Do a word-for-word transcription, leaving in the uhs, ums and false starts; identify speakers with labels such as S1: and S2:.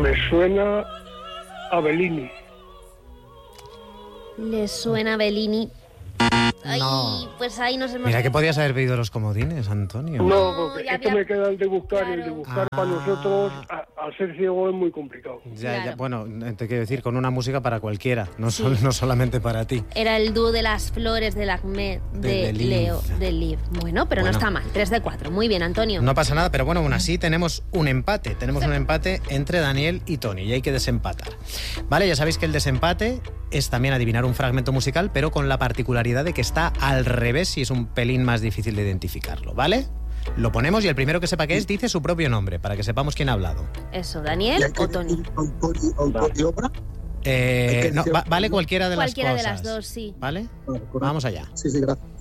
S1: Me suena a Bellini.
S2: ¿Le suena a Bellini? Ay,
S3: No.
S2: pues ahí nos hemos...
S3: Mira que podías haber pedido los comodines, Antonio.
S1: No, porque
S2: ya
S1: esto
S2: había-
S1: me queda el de buscar,
S2: Claro.
S1: y el de buscar
S3: Ah.
S1: para nosotros, a- al ser ciego, es muy complicado.
S3: Ya,
S2: Claro.
S3: ya, bueno, te quiero decir, con una música para cualquiera, no,
S2: Sí.
S3: sol- no solamente para ti.
S2: Era el dúo de las flores de la de,
S3: De-
S2: de
S3: de Liv.
S2: Leo, de Liv. Bueno, pero
S3: Bueno.
S2: no está mal. tres de cuatro. Muy bien, Antonio.
S3: No pasa nada, pero bueno, aún así tenemos un empate. Tenemos un empate entre Daniel y Tony y hay que desempatar. Vale, ya sabéis que el desempate es también adivinar un fragmento musical, pero con la particularidad de que está al revés y es un pelín más difícil de identificarlo, ¿vale? Lo ponemos y el primero que sepa qué es dice su propio nombre, para que sepamos quién ha hablado.
S2: Eso,
S4: ¿Y
S2: Daniel
S4: hay que
S2: o Tony.
S4: decir autor y, autor y obra?
S3: Eh,
S4: Hay que
S3: no,
S4: decir-
S3: va- vale cualquiera de
S2: Cualquiera
S3: las
S2: de
S3: cosas.
S2: las dos, sí.
S3: ¿Vale?
S4: Vale, correcto.
S3: Vamos allá.
S4: Sí, sí, gracias.